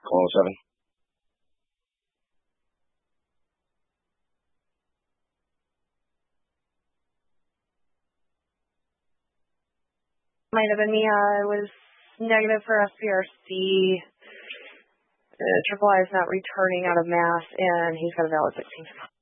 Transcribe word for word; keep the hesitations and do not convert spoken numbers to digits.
Call oh seven. Might have been me. Uh, it was negative for S B R C. Uh, Triple I is not returning out of mass, and he's got a valid sixteen.